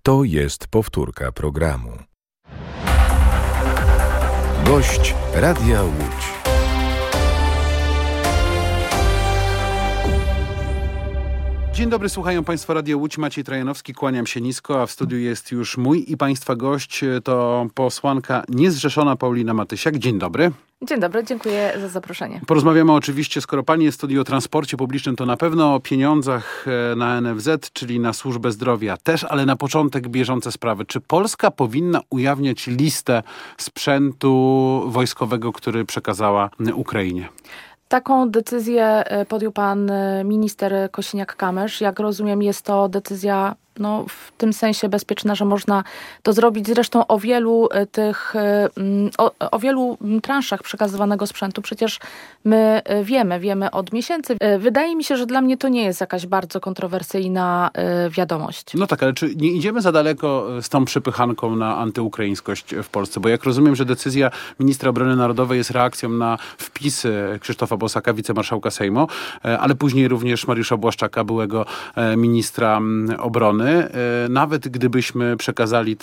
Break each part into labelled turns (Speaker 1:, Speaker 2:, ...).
Speaker 1: To jest powtórka programu. Gość Radia Łódź.
Speaker 2: Dzień dobry, słuchają Państwo Radia Łódź. Maciej Trajanowski, kłaniam się nisko, a w studiu jest już mój i Państwa gość. To posłanka niezrzeszona Paulina Matysiak. Dzień dobry.
Speaker 3: Dzień dobry, dziękuję za zaproszenie.
Speaker 2: Porozmawiamy oczywiście, skoro Pani jest w studiu, o transporcie publicznym, to na pewno o pieniądzach na NFZ, czyli na służbę zdrowia też, ale na początek bieżące sprawy. Czy Polska powinna ujawniać listę sprzętu wojskowego, który przekazała Ukrainie?
Speaker 3: Taką decyzję podjął pan minister Kosiniak-Kamysz. Jak rozumiem, jest to decyzja w tym sensie bezpieczna, że można to zrobić. Zresztą o wielu transzach przekazywanego sprzętu przecież my wiemy od miesięcy. Wydaje mi się, że dla mnie to nie jest jakaś bardzo kontrowersyjna wiadomość.
Speaker 2: No tak, ale czy nie idziemy za daleko z tą przypychanką na antyukraińskość w Polsce? Bo jak rozumiem, że decyzja ministra obrony narodowej jest reakcją na wpisy Krzysztofa Bosaka, wicemarszałka Sejmu, ale później również Mariusza Błaszczaka, byłego ministra obrony. Nawet gdybyśmy przekazali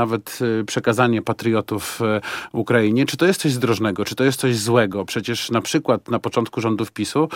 Speaker 2: przekazanie patriotów Ukrainie, czy to jest coś zdrożnego, czy to jest coś złego? Przecież na przykład na początku rządów PiS-u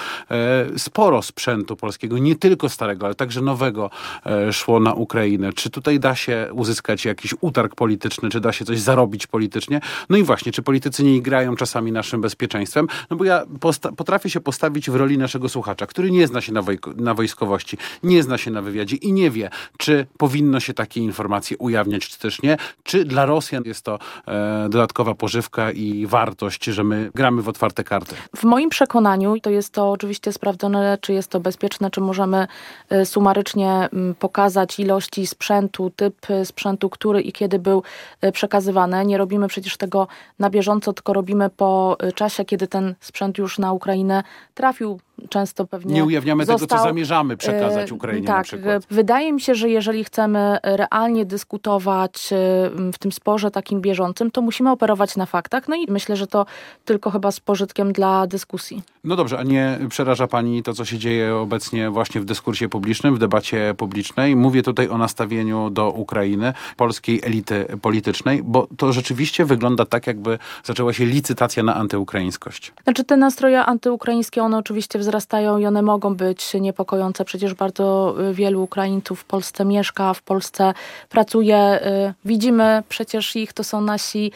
Speaker 2: sporo sprzętu polskiego, nie tylko starego, ale także nowego szło na Ukrainę. Czy tutaj da się uzyskać jakiś utarg polityczny, czy da się coś zarobić politycznie? No i właśnie, czy politycy nie igrają czasami naszym bezpieczeństwem? No bo ja potrafię się postawić w roli naszego słuchacza, który nie zna się na wojskowości, nie zna się na wywiadzie i nie wie, czy powinno się takie informacje ujawniać, czy też nie. Czy dla Rosjan jest to dodatkowa pożywka i wartość, że my gramy w otwarte karty?
Speaker 3: W moim przekonaniu, to jest to oczywiście sprawdzone, czy jest to bezpieczne, czy możemy sumarycznie pokazać ilości sprzętu, typ sprzętu, który i kiedy był przekazywany. Nie robimy przecież tego na bieżąco, tylko robimy po czasie, kiedy ten sprzęt już na Ukrainę trafił. Często pewnie
Speaker 2: nie ujawniamy tego, co zamierzamy przekazać Ukrainie na przykład.
Speaker 3: Wydaje mi się, że jeżeli chcemy realnie dyskutować w tym sporze takim bieżącym, to musimy operować na faktach. No i myślę, że to tylko chyba z pożytkiem dla dyskusji.
Speaker 2: No dobrze, a nie przeraża Pani to, co się dzieje obecnie właśnie w dyskursie publicznym, w debacie publicznej? Mówię tutaj o nastawieniu do Ukrainy, polskiej elity politycznej, bo to rzeczywiście wygląda tak, jakby zaczęła się licytacja na antyukraińskość.
Speaker 3: Znaczy te nastroje antyukraińskie, one oczywiście wzrastają i one mogą być niepokojące. Przecież bardzo wielu Ukraińców w Polsce mieszka, w Polsce pracuje. Widzimy przecież ich, to są nasi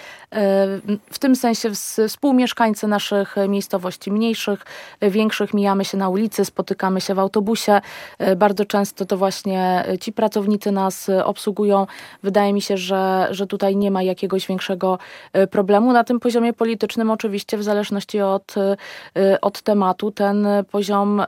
Speaker 3: w tym sensie współmieszkańcy naszych miejscowości mniejszych, większych. Mijamy się na ulicy, spotykamy się w autobusie. Bardzo często to właśnie ci pracownicy nas obsługują. Wydaje mi się, że tutaj nie ma jakiegoś większego problemu. Na tym poziomie politycznym oczywiście w zależności od tematu ten poziom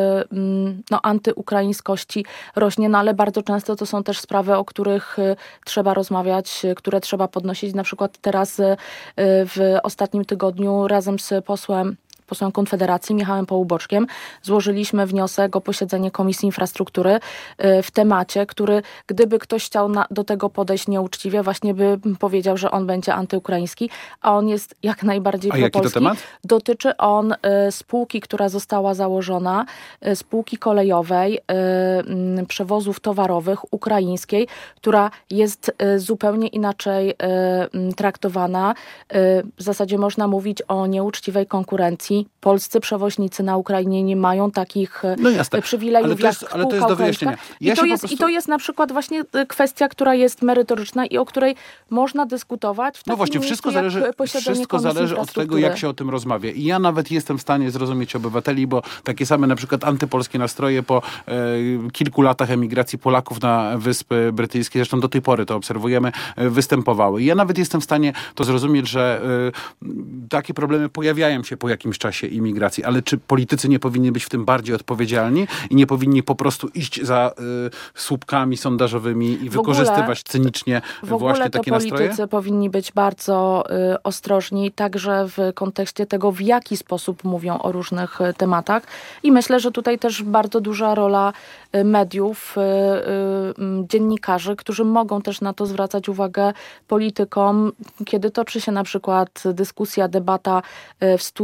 Speaker 3: antyukraińskości rośnie, no ale bardzo często to są też sprawy, o których trzeba rozmawiać, które trzeba podnosić. Na przykład teraz w ostatnim tygodniu razem z posłem Konfederacji, Michałem Połuboczkiem, złożyliśmy wniosek o posiedzenie Komisji Infrastruktury w temacie, który, gdyby ktoś chciał do tego podejść nieuczciwie, właśnie by powiedział, że on będzie antyukraiński, a on jest jak najbardziej propolski.
Speaker 2: A jaki to temat?
Speaker 3: Dotyczy on spółki, która została założona, spółki kolejowej, przewozów towarowych ukraińskiej, która jest zupełnie inaczej traktowana. W zasadzie można mówić o nieuczciwej konkurencji. Polscy przewoźnicy na Ukrainie nie mają takich przywilejów jak spółka
Speaker 2: ale to jest do wyjaśnienia.
Speaker 3: I to jest na przykład właśnie kwestia, która jest merytoryczna i o której można dyskutować w takim
Speaker 2: właśnie, wszystko zależy od tego, jak się o tym rozmawia. I ja nawet jestem w stanie zrozumieć obywateli, bo takie same na przykład antypolskie nastroje po kilku latach emigracji Polaków na Wyspy Brytyjskie, zresztą do tej pory to obserwujemy, występowały. I ja nawet jestem w stanie to zrozumieć, że takie problemy pojawiają się po jakimś czasie imigracji, ale czy politycy nie powinni być w tym bardziej odpowiedzialni i nie powinni po prostu iść za słupkami sondażowymi i wykorzystywać cynicznie właśnie takie nastroje?
Speaker 3: Politycy powinni być bardzo ostrożni, także w kontekście tego, w jaki sposób mówią o różnych tematach. I myślę, że tutaj też bardzo duża rola mediów, dziennikarzy, którzy mogą też na to zwracać uwagę politykom, kiedy toczy się na przykład dyskusja, debata w studio, zwracać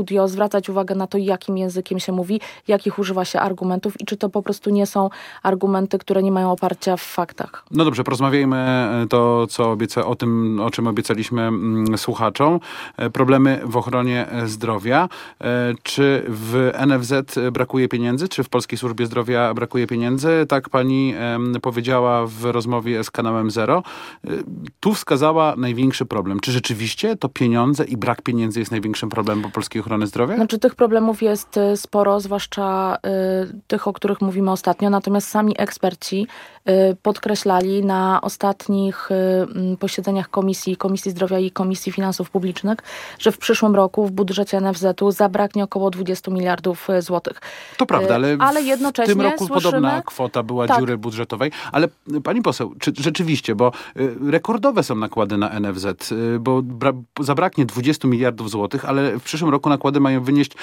Speaker 3: zwracać uwagę na to, jakim językiem się mówi, jakich używa się argumentów i czy to po prostu nie są argumenty, które nie mają oparcia w faktach.
Speaker 2: No dobrze, porozmawiajmy o tym, o czym obiecaliśmy słuchaczom. Problemy w ochronie zdrowia. Czy w NFZ brakuje pieniędzy? Czy w Polskiej Służbie Zdrowia brakuje pieniędzy? Tak pani powiedziała w rozmowie z kanałem Zero. Tu wskazała największy problem. Czy rzeczywiście to pieniądze i brak pieniędzy jest największym problemem polskiej ochrony zdrowia?
Speaker 3: Znaczy tych problemów jest sporo, zwłaszcza tych, o których mówimy ostatnio. Natomiast sami eksperci podkreślali na ostatnich posiedzeniach Komisji Zdrowia i Komisji Finansów Publicznych, że w przyszłym roku w budżecie NFZ-u zabraknie około 20 miliardów złotych.
Speaker 2: To prawda, ale
Speaker 3: jednocześnie
Speaker 2: w tym roku
Speaker 3: słyszymy,
Speaker 2: podobna kwota była dziury budżetowej. Ale pani poseł, czy rzeczywiście, bo rekordowe są nakłady na NFZ, bo zabraknie 20 miliardów złotych, ale w przyszłym roku nakłady mają wynieść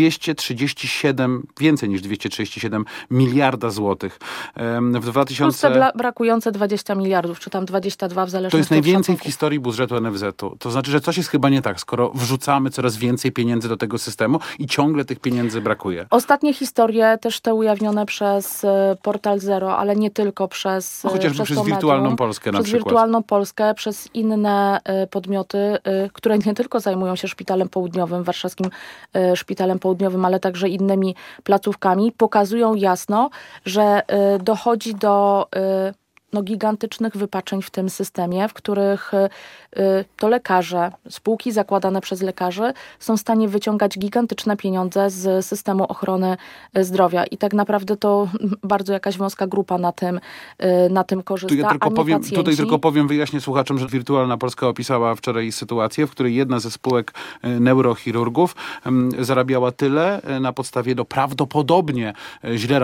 Speaker 2: więcej niż 237 miliarda złotych. W 2000...
Speaker 3: Plus te brakujące 20 miliardów, czy tam 22 w zależności od
Speaker 2: To jest najwięcej w
Speaker 3: szacunków.
Speaker 2: historii budżetu NFZ-u. To znaczy, że coś jest chyba nie tak, skoro wrzucamy coraz więcej pieniędzy do tego systemu i ciągle tych pieniędzy brakuje.
Speaker 3: Ostatnie historie, też te ujawnione przez portal Zero, ale nie tylko przez
Speaker 2: Chociażby przez
Speaker 3: to
Speaker 2: Wirtualną
Speaker 3: medium,
Speaker 2: Polskę na
Speaker 3: przez
Speaker 2: przykład.
Speaker 3: Wirtualną Polskę, przez inne podmioty, które nie tylko zajmują się Szpitalem Południowym, Warszawskim Szpitalem Południowym, ale także innymi placówkami, pokazują jasno, że dochodzi do gigantycznych wypaczeń w tym systemie, w których to lekarze, spółki zakładane przez lekarzy są w stanie wyciągać gigantyczne pieniądze z systemu ochrony zdrowia. I tak naprawdę to bardzo jakaś wąska grupa na tym korzysta,
Speaker 2: Tutaj tylko powiem, wyjaśnię słuchaczom, że Wirtualna Polska opisała wczoraj sytuację, w której jedna ze spółek neurochirurgów zarabiała tyle na podstawie prawdopodobnie źle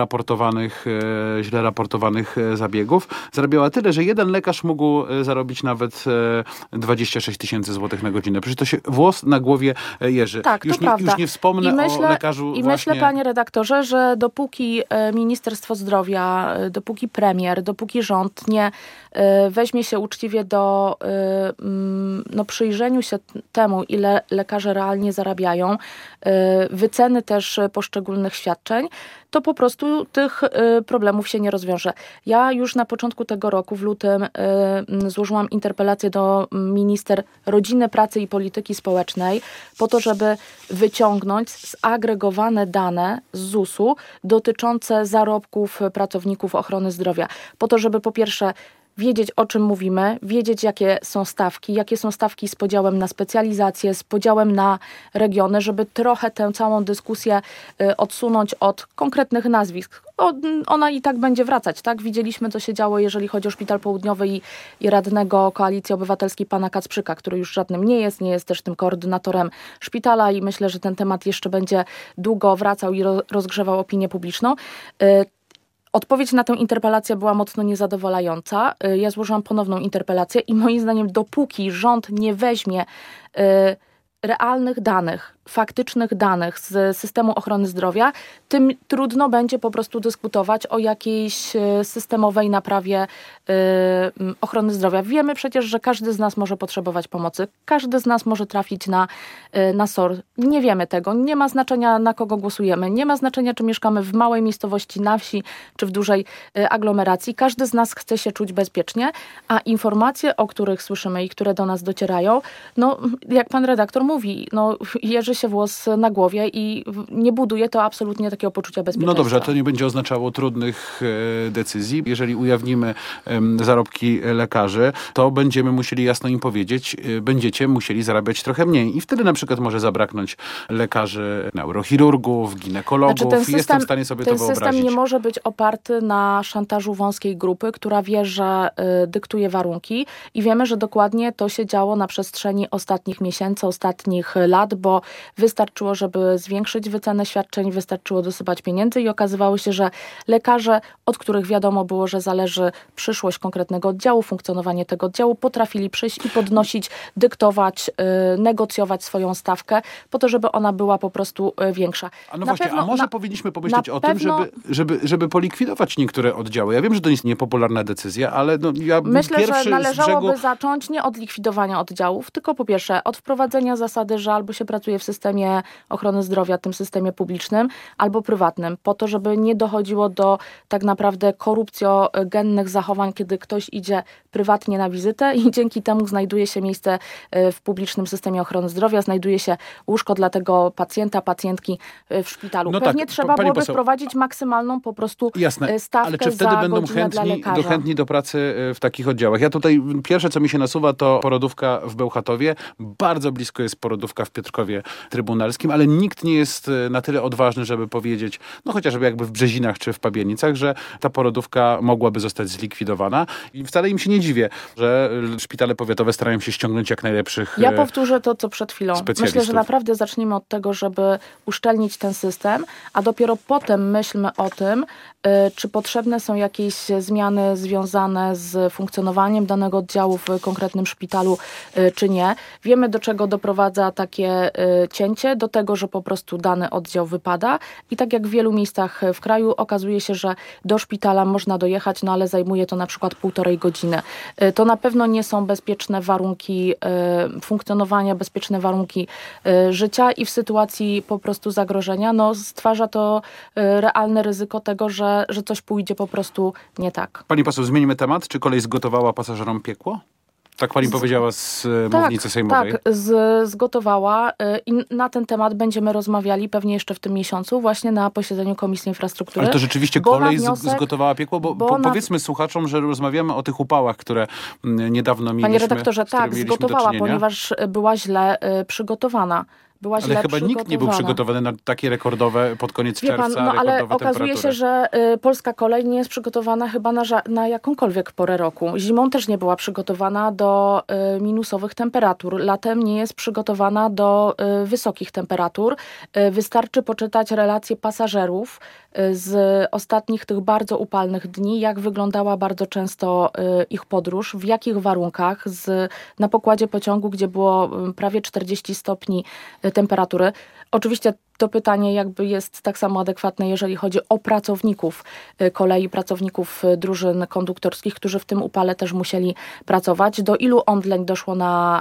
Speaker 2: raportowanych zabiegów. Zarabiała tyle, że jeden lekarz mógł zarobić nawet 26 tysięcy złotych na godzinę. Przecież to się włos na głowie jeży.
Speaker 3: Tak,
Speaker 2: już nie wspomnę o lekarzu
Speaker 3: myślę, panie redaktorze, że dopóki Ministerstwo Zdrowia, dopóki premier, dopóki rząd nie weźmie się uczciwie do przyjrzeniu się temu, ile lekarze realnie zarabiają, wyceny też poszczególnych świadczeń, to po prostu tych problemów się nie rozwiąże. Ja już na początku tego roku, w lutym, złożyłam interpelację do minister Rodziny, Pracy i Polityki Społecznej po to, żeby wyciągnąć zagregowane dane z ZUS-u dotyczące zarobków pracowników ochrony zdrowia. Po to, żeby po pierwsze wiedzieć, o czym mówimy, wiedzieć, jakie są stawki z podziałem na specjalizację, z podziałem na regiony, żeby trochę tę całą dyskusję odsunąć od konkretnych nazwisk. Ona i tak będzie wracać, tak? Widzieliśmy, co się działo, jeżeli chodzi o Szpital Południowy i radnego Koalicji Obywatelskiej pana Kacprzyka, który już żadnym nie jest też tym koordynatorem szpitala i myślę, że ten temat jeszcze będzie długo wracał i rozgrzewał opinię publiczną. Odpowiedź na tę interpelację była mocno niezadowalająca. Ja złożyłam ponowną interpelację i moim zdaniem dopóki rząd nie weźmie realnych danych, faktycznych danych z systemu ochrony zdrowia, tym trudno będzie po prostu dyskutować o jakiejś systemowej naprawie ochrony zdrowia. Wiemy przecież, że każdy z nas może potrzebować pomocy. Każdy z nas może trafić na SOR. Nie wiemy tego. Nie ma znaczenia, na kogo głosujemy. Nie ma znaczenia, czy mieszkamy w małej miejscowości, na wsi, czy w dużej aglomeracji. Każdy z nas chce się czuć bezpiecznie, a informacje, o których słyszymy i które do nas docierają, jak pan redaktor mówi, jeży się włos na głowie i nie buduje to absolutnie takiego poczucia bezpieczeństwa.
Speaker 2: No dobrze, to nie będzie oznaczało trudnych decyzji. Jeżeli ujawnimy zarobki lekarzy, to będziemy musieli jasno im powiedzieć, będziecie musieli zarabiać trochę mniej. I wtedy na przykład może zabraknąć lekarzy, neurochirurgów, ginekologów. Jestem w stanie sobie to wyobrazić.
Speaker 3: Ten system nie może być oparty na szantażu wąskiej grupy, która wie, że dyktuje warunki i wiemy, że dokładnie to się działo na przestrzeni ostatnich miesięcy, ostatnich lat, bo wystarczyło, żeby zwiększyć wycenę świadczeń, wystarczyło dosypać pieniędzy i okazywało się, że lekarze, od których wiadomo było, że zależy przyszłość konkretnego oddziału, funkcjonowanie tego oddziału, potrafili przyjść i podnosić, dyktować, negocjować swoją stawkę po to, żeby ona była po prostu większa.
Speaker 2: A może powinniśmy pomyśleć o tym, żeby polikwidować niektóre oddziały. Ja wiem, że to jest niepopularna decyzja, ale
Speaker 3: myślę, że należałoby zacząć nie od likwidowania oddziałów, tylko po pierwsze od wprowadzenia zasad zasady, że albo się pracuje w systemie ochrony zdrowia, tym systemie publicznym, albo prywatnym, po to, żeby nie dochodziło do tak naprawdę korupcjogennych zachowań, kiedy ktoś idzie prywatnie na wizytę i dzięki temu znajduje się miejsce w publicznym systemie ochrony zdrowia, znajduje się łóżko dla tego pacjenta, pacjentki w szpitalu.
Speaker 2: No
Speaker 3: Pewnie
Speaker 2: tak,
Speaker 3: trzeba
Speaker 2: pani
Speaker 3: byłoby
Speaker 2: poseł,
Speaker 3: wprowadzić maksymalną po prostu stawkę
Speaker 2: ale czy wtedy
Speaker 3: za
Speaker 2: będą
Speaker 3: godzinę dla lekarza?
Speaker 2: chętni do pracy w takich oddziałach? Ja tutaj pierwsze, co mi się nasuwa, to porodówka w Bełchatowie. Bardzo blisko jest porodówka w Piotrkowie Trybunalskim, ale nikt nie jest na tyle odważny, żeby powiedzieć, no chociażby jakby w Brzezinach czy w Pabienicach, że ta porodówka mogłaby zostać zlikwidowana. I wcale im się nie dziwię, że szpitale powiatowe starają się ściągnąć jak najlepszych
Speaker 3: Ja powtórzę to, co przed chwilą.
Speaker 2: specjalistów.
Speaker 3: Myślę, że naprawdę zacznijmy od tego, żeby uszczelnić ten system, a dopiero potem myślmy o tym, czy potrzebne są jakieś zmiany związane z funkcjonowaniem danego oddziału w konkretnym szpitalu, czy nie. Wiemy, do czego doprowadza takie cięcie, do tego, że po prostu dany oddział wypada i tak jak w wielu miejscach w kraju okazuje się, że do szpitala można dojechać, no ale zajmuje to na przykład 1,5 godziny. To na pewno nie są bezpieczne warunki funkcjonowania, bezpieczne warunki życia i w sytuacji po prostu zagrożenia, no stwarza to realne ryzyko tego, że coś pójdzie po prostu nie tak.
Speaker 2: Pani poseł, zmienimy temat. Czy kolej zgotowała pasażerom piekło? Tak pani powiedziała z mównicy sejmowej.
Speaker 3: Tak, zgotowała i na ten temat będziemy rozmawiali pewnie jeszcze w tym miesiącu właśnie na posiedzeniu Komisji Infrastruktury.
Speaker 2: Ale to rzeczywiście kolej zgotowała piekło? Powiedzmy słuchaczom, że rozmawiamy o tych upałach, które niedawno mieliśmy.
Speaker 3: Panie redaktorze, tak, zgotowała, ponieważ była źle przygotowana.
Speaker 2: Ale chyba nikt nie był przygotowany na takie rekordowe pod koniec czerwca,
Speaker 3: ale okazuje się, że polska kolej nie jest przygotowana chyba na jakąkolwiek porę roku. Zimą też nie była przygotowana do minusowych temperatur. Latem nie jest przygotowana do wysokich temperatur. Wystarczy poczytać relacje pasażerów z ostatnich tych bardzo upalnych dni, jak wyglądała bardzo często ich podróż, w jakich warunkach, na pokładzie pociągu, gdzie było prawie 40 stopni temperatury. Oczywiście to pytanie jakby jest tak samo adekwatne, jeżeli chodzi o pracowników kolei, pracowników drużyn konduktorskich, którzy w tym upale też musieli pracować. Do ilu omdleń doszło na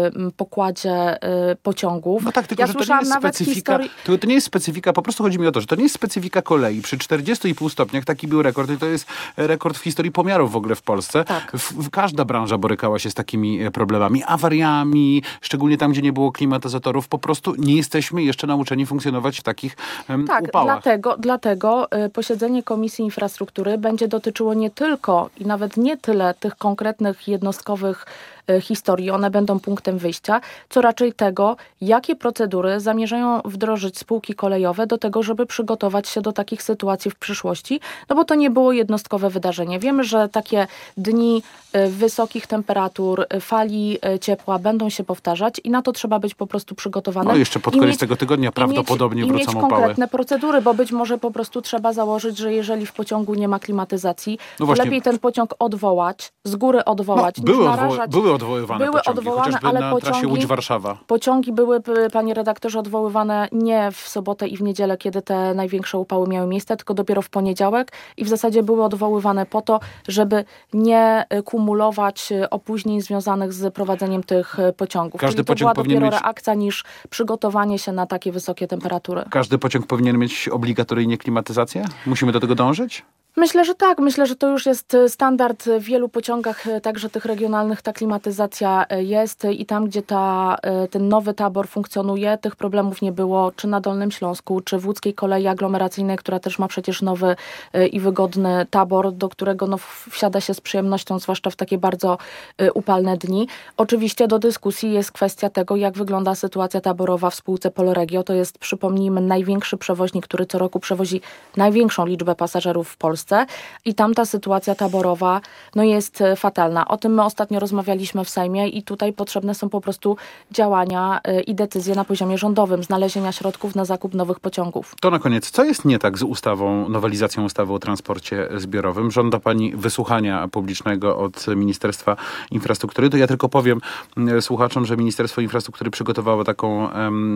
Speaker 3: pokładzie pociągów?
Speaker 2: No tak, tylko że to nie jest specyfika. To nie jest specyfika, po prostu chodzi mi o to, że to nie jest specyfika kolei. Przy 40,5 stopniach taki był rekord i to jest rekord w historii pomiarów w ogóle w Polsce.
Speaker 3: Tak.
Speaker 2: Każda branża borykała się z takimi problemami, awariami, szczególnie tam, gdzie nie było klimatyzatorów. Po prostu nie jesteśmy jeszcze nauczeni funkcjonować w takich upałach.
Speaker 3: Dlatego posiedzenie Komisji Infrastruktury będzie dotyczyło nie tylko i nawet nie tyle tych konkretnych jednostkowych historii, one będą punktem wyjścia, co raczej tego, jakie procedury zamierzają wdrożyć spółki kolejowe do tego, żeby przygotować się do takich sytuacji w przyszłości, no bo to nie było jednostkowe wydarzenie. Wiemy, że takie dni wysokich temperatur, fali ciepła będą się powtarzać i na to trzeba być po prostu przygotowane.
Speaker 2: No jeszcze pod koniec tego tygodnia prawdopodobnie wrócą upały.
Speaker 3: I mieć konkretne procedury, bo być może po prostu trzeba założyć, że jeżeli w pociągu nie ma klimatyzacji, to lepiej ten pociąg odwołać, z góry odwołać, niż narażać.
Speaker 2: Były odwoływane pociągi, chociażby
Speaker 3: ale
Speaker 2: na trasie Łódź-Warszawa.
Speaker 3: Pociągi były, panie redaktorze, odwoływane nie w sobotę i w niedzielę, kiedy te największe upały miały miejsce, tylko dopiero w poniedziałek i w zasadzie były odwoływane po to, żeby nie kumulować opóźnień związanych z prowadzeniem tych pociągów.
Speaker 2: Każdy
Speaker 3: Czyli to była dopiero
Speaker 2: mieć
Speaker 3: reakcja niż przygotowanie się na takie wysokie temperatury.
Speaker 2: Każdy pociąg powinien mieć obligatoryjnie klimatyzację? Musimy do tego dążyć?
Speaker 3: Myślę, że tak. Myślę, że to już jest standard. W wielu pociągach, także tych regionalnych, ta klimatyzacja jest i tam, gdzie ten nowy tabor funkcjonuje, tych problemów nie było, czy na Dolnym Śląsku, czy w łódzkiej kolei aglomeracyjnej, która też ma przecież nowy i wygodny tabor, do którego wsiada się z przyjemnością, zwłaszcza w takie bardzo upalne dni. Oczywiście do dyskusji jest kwestia tego, jak wygląda sytuacja taborowa w spółce Polregio. To jest, przypomnijmy, największy przewoźnik, który co roku przewozi największą liczbę pasażerów w Polsce. I tam ta sytuacja taborowa jest fatalna. O tym my ostatnio rozmawialiśmy w Sejmie i tutaj potrzebne są po prostu działania i decyzje na poziomie rządowym, znalezienia środków na zakup nowych pociągów.
Speaker 2: To na koniec, co jest nie tak z nowelizacją ustawy o transporcie zbiorowym? Żąda pani wysłuchania publicznego od Ministerstwa Infrastruktury. To ja tylko powiem słuchaczom, że Ministerstwo Infrastruktury przygotowało taką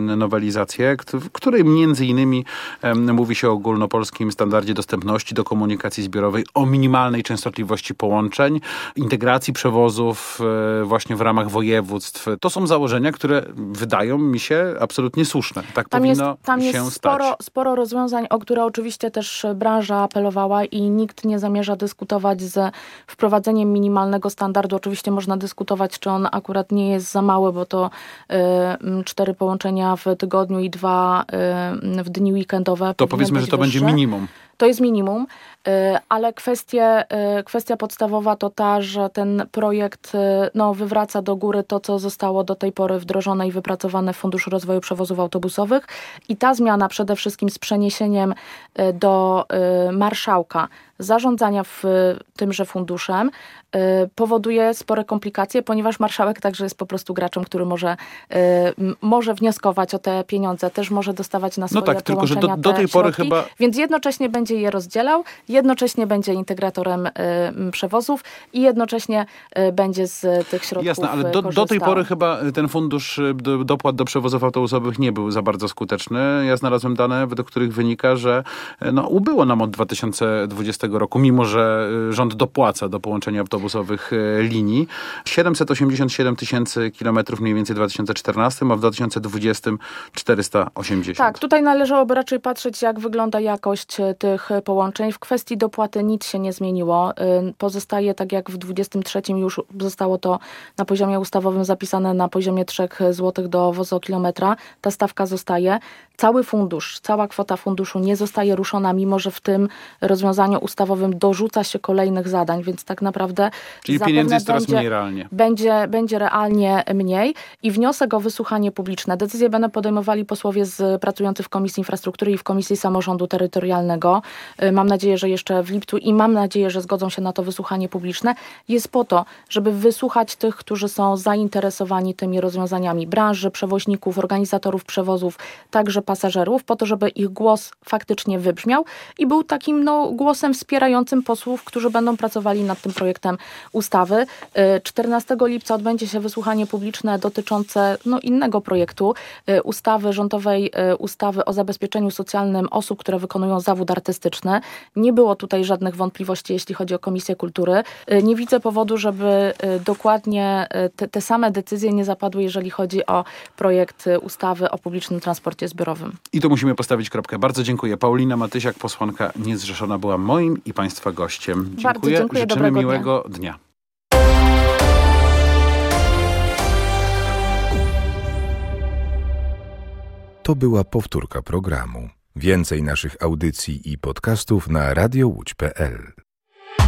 Speaker 2: nowelizację, w której między innymi mówi się o ogólnopolskim standardzie dostępności do komunikacji komunikacji zbiorowej, o minimalnej częstotliwości połączeń, integracji przewozów właśnie w ramach województw. To są założenia, które wydają mi się absolutnie słuszne. Tak powinno się stać.
Speaker 3: Sporo rozwiązań, o które oczywiście też branża apelowała i nikt nie zamierza dyskutować z wprowadzeniem minimalnego standardu. Oczywiście można dyskutować, czy on akurat nie jest za mały, bo to 4 połączenia w tygodniu i 2 w dni weekendowe.
Speaker 2: To powiedzmy, że to będzie minimum.
Speaker 3: To jest minimum, ale kwestia podstawowa to ta, że ten projekt wywraca do góry to, co zostało do tej pory wdrożone i wypracowane w Funduszu Rozwoju Przewozów Autobusowych i ta zmiana przede wszystkim z przeniesieniem do marszałka zarządzania tymże funduszem powoduje spore komplikacje, ponieważ marszałek także jest po prostu graczem, który może wnioskować o te pieniądze, też może dostawać na swoje połączenia
Speaker 2: tylko że do tej pory chyba...
Speaker 3: Więc jednocześnie będzie je rozdzielał, jednocześnie będzie integratorem przewozów i jednocześnie będzie z tych środków
Speaker 2: Jasne, ale do tej pory chyba ten fundusz dopłat do przewozów autobusowych nie był za bardzo skuteczny. Ja znalazłem dane, według których wynika, że ubyło nam od 2020 roku, mimo że rząd dopłaca do połączenia autobusowych linii. 787 000 kilometrów mniej więcej w 2014, a w 2020 480.
Speaker 3: Tak, tutaj należałoby raczej patrzeć, jak wygląda jakość tych połączeń. W kwestii dopłaty nic się nie zmieniło. Pozostaje tak jak w 2023 już zostało to na poziomie ustawowym zapisane na poziomie 3 zł do wozokilometra. Ta stawka zostaje. Cały fundusz, cała kwota funduszu nie zostaje ruszona, mimo że w tym rozwiązaniu ustawowym dorzuca się kolejnych zadań, więc tak naprawdę
Speaker 2: czyli pieniędzy jest coraz mniej realnie.
Speaker 3: Będzie realnie mniej i wniosek o wysłuchanie publiczne. Decyzje będą podejmowali posłowie pracujący w Komisji Infrastruktury i w Komisji Samorządu Terytorialnego. Mam nadzieję, że jeszcze w lipcu i mam nadzieję, że zgodzą się na to wysłuchanie publiczne. Jest po to, żeby wysłuchać tych, którzy są zainteresowani tymi rozwiązaniami branży, przewoźników, organizatorów przewozów, także pasażerów, po to, żeby ich głos faktycznie wybrzmiał i był takim głosem wspierającym posłów, którzy będą pracowali nad tym projektem ustawy. 14 lipca odbędzie się wysłuchanie publiczne dotyczące innego projektu, rządowej ustawy o zabezpieczeniu socjalnym osób, które wykonują zawód artystyczny. Nie było tutaj żadnych wątpliwości, jeśli chodzi o Komisję Kultury. Nie widzę powodu, żeby dokładnie te same decyzje nie zapadły, jeżeli chodzi o projekt ustawy o publicznym transporcie zbiorowym.
Speaker 2: I tu musimy postawić kropkę. Bardzo dziękuję. Paulina Matysiak, posłanka niezrzeszona, była moim i Państwa gościem. Dziękuję.
Speaker 3: Bardzo dziękuję.
Speaker 2: Życzymy miłego dnia.
Speaker 1: To była powtórka programu. Więcej naszych audycji i podcastów na radiołódź.pl.